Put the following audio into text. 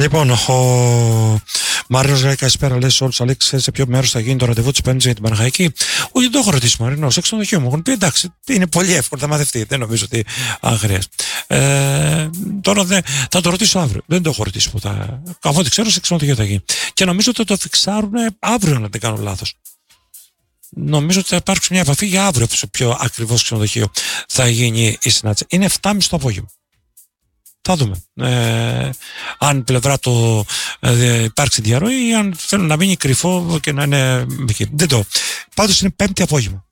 Λοιπόν, ο Μαρίνος λέει καλησπέρα, λέει σε όλους. Αλέξη, σε ποιο μέρος θα γίνει το ραντεβού της Πέμπτης για την Παναχαϊκή? Όχι, δεν το έχω ρωτήσει, Μαρίνο. Σε ξενοδοχείο μου έχουν πει εντάξει, είναι πολύ εύκολο, θα μαθευτεί. Δεν νομίζω ότι χρειάζεται. Τώρα θα το ρωτήσω αύριο. Δεν το έχω ρωτήσει ποτέ. Από ό,τι ξέρω, σε ξενοδοχείο θα γίνει. Και νομίζω ότι το φιξάρουν αύριο, αν δεν κάνω λάθος. Νομίζω ότι θα υπάρξει μια επαφή για αύριο σε πιο ακριβώς ξενοδοχείο θα γίνει η συνάντηση. Είναι 7.30 το απόγευμα. Θα δούμε. Αν πλευρά υπάρξει διαρροή ή αν θέλουν να μείνει κρυφό και να είναι εκεί. Δεν το. Πάντως είναι 5η απόγευμα.